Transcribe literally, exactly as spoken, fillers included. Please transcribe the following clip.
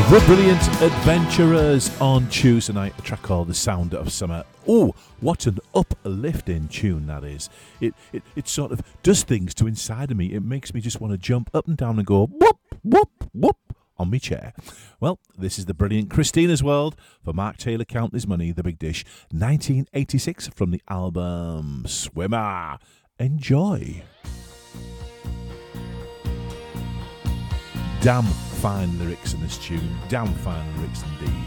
The Brilliant Adventurers on Tuesday night, a track called The Sound of Summer. Oh, what an uplifting tune that is. It, it it sort of does things to inside of me. It makes me just want to jump up and down and go whoop, whoop, whoop on my chair. Well, this is the brilliant Christina's World for Mark Taylor, Count This Money, The Big Dish, nineteen eighty-six from the album Swimmer. Enjoy. Damn fine lyrics in this tune. Damn fine lyrics indeed.